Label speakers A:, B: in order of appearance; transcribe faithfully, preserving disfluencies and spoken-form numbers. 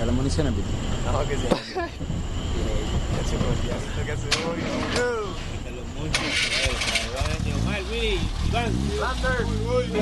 A: Está la munición en pito.
B: No, que se... Casi por el diablito que hace hoy, no.
C: Iván, Iván.